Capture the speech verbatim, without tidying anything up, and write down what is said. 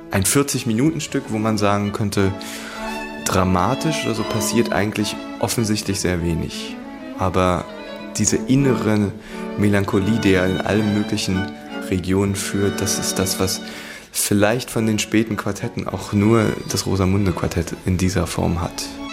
ein vierzig-Minuten-Stück, wo man sagen könnte, dramatisch oder so passiert eigentlich offensichtlich sehr wenig. Aber diese innere Melancholie, die er in allen möglichen Regionen führt, das ist das, was vielleicht von den späten Quartetten auch nur das Rosamunde-Quartett in dieser Form hat.